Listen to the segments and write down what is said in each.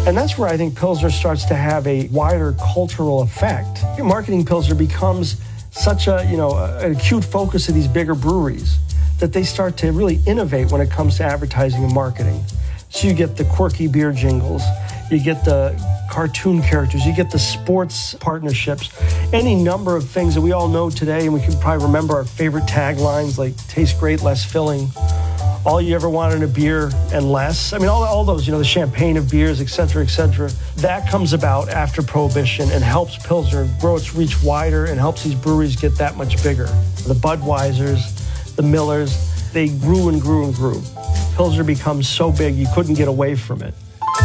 And that's where I think Pilsner starts to have a wider cultural effect. Marketing Pilsner becomes such an acute focus of these bigger breweries that they start to really innovate when it comes to advertising and marketing. So you get the quirky beer jingles, you get the cartoon characters, you get the sports partnerships, any number of things that we all know today, and we can probably remember our favorite taglines like taste great, less filling, all you ever wanted in a beer and less. I mean, all those, the champagne of beers, et cetera, that comes about after Prohibition and helps Pilsner grow its reach wider and helps these breweries get that much bigger. The Budweisers, the Millers, they grew and grew and grew. Pilsner becomes so big you couldn't get away from it.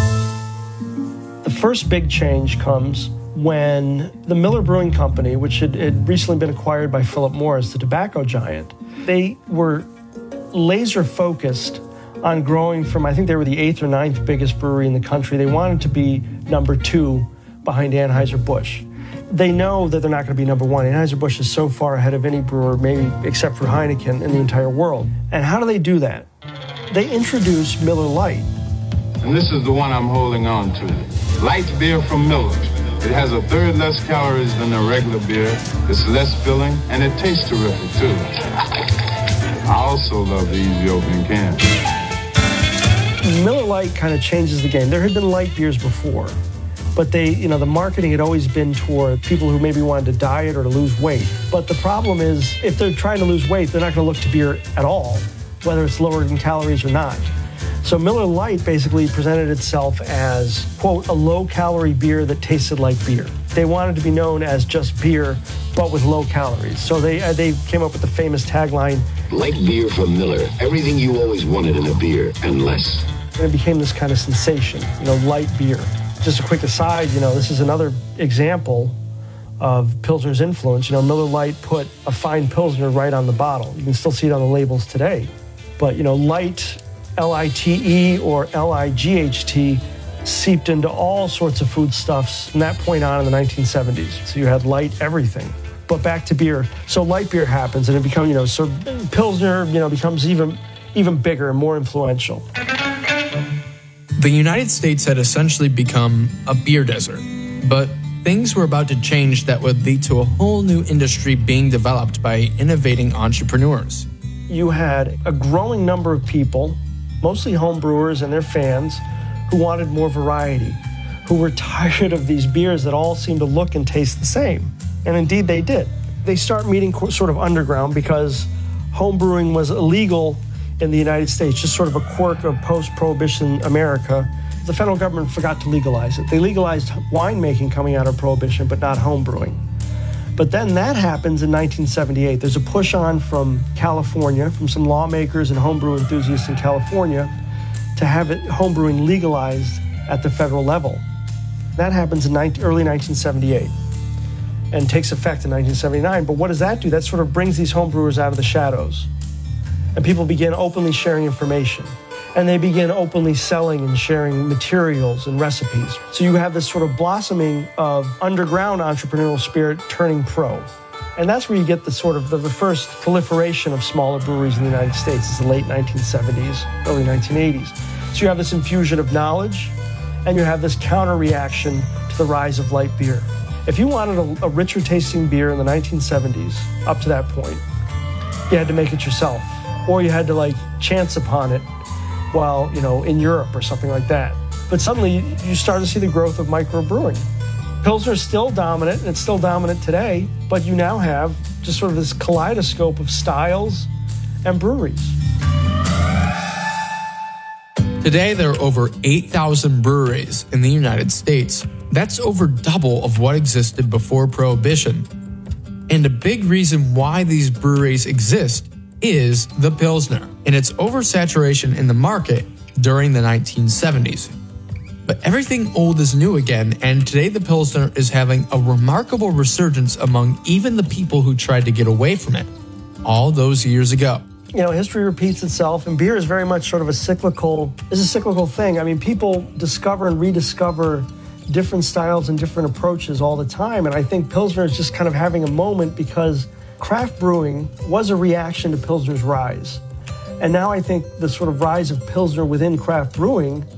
The first big change comes when the Miller Brewing Company, which had recently been acquired by Philip Morris, the tobacco giant, they were laser focused on growing from, I think they were the 8th or 9th biggest brewery in the country. They wanted to be number 2 behind Anheuser-Busch. They know that they're not going to be number 1. Anheuser-Busch is so far ahead of any brewer, maybe except for Heineken, in the entire world. And how do they do that? They introduce Miller Lite. And this is the one I'm holding on to. Light beer from Miller. It has a third less calories than a regular beer. It's less filling, and it tastes terrific, too. I also love the easy opening can. Miller Lite kind of changes the game. There had been light beers before, but the marketing had always been toward people who maybe wanted to diet or to lose weight. But the problem is, if they're trying to lose weight, they're not going to look to beer at all, whether it's lower in calories or not. So Miller Lite basically presented itself as, quote, a low-calorie beer that tasted like beer. They wanted to be known as just beer, but with low calories. So they came up with the famous tagline, light beer from Miller, everything you always wanted in a beer, and less. And it became this kind of sensation, light beer. Just a quick aside, this is another example of Pilsner's influence. Miller Lite put a fine Pilsner right on the bottle. You can still see it on the labels today. But, light, L-I-T-E or L-I-G-H-T, seeped into all sorts of foodstuffs from that point on in the 1970s. So you had light everything. But back to beer. So light beer happens, and it becomes, so Pilsner, becomes even bigger and more influential. The United States had essentially become a beer desert, but things were about to change that would lead to a whole new industry being developed by innovating entrepreneurs. You had a growing number of people, mostly home brewers and their fans, who wanted more variety, who were tired of these beers that all seemed to look and taste the same. And indeed they did. They start meeting sort of underground because home brewing was illegal in the United States, just sort of a quirk of post-Prohibition America. The federal government forgot to legalize it. They legalized winemaking coming out of Prohibition, but not home brewing. But then that happens in 1978. There's a push on from California, from some lawmakers and homebrew enthusiasts in California, to have home brewing legalized at the federal level. That happens in early 1978 and takes effect in 1979. But what does that do? That sort of brings these home brewers out of the shadows. And people begin openly sharing information. And they begin openly selling and sharing materials and recipes. So you have this sort of blossoming of underground entrepreneurial spirit turning pro. And that's where you get the sort of the first proliferation of smaller breweries in the United States. It's the late 1970s, early 1980s. So you have this infusion of knowledge, and you have this counter-reaction to the rise of light beer. If you wanted a richer tasting beer in the 1970s, up to that point, you had to make it yourself. Or you had to chance upon it while, in Europe or something like that. But suddenly you start to see the growth of microbrewing. Pilsner's still dominant, and it's still dominant today, but you now have just sort of this kaleidoscope of styles and breweries. Today, there are over 8,000 breweries in the United States. That's over double of what existed before Prohibition. And a big reason why these breweries exist is the Pilsner and its oversaturation in the market during the 1970s. But everything old is new again, and today the Pilsner is having a remarkable resurgence among even the people who tried to get away from it all those years ago. History repeats itself, and beer is very much sort of a cyclical thing. I mean, people discover and rediscover different styles and different approaches all the time, and I think Pilsner is just kind of having a moment because craft brewing was a reaction to Pilsner's rise. And now I think the sort of rise of Pilsner within craft brewing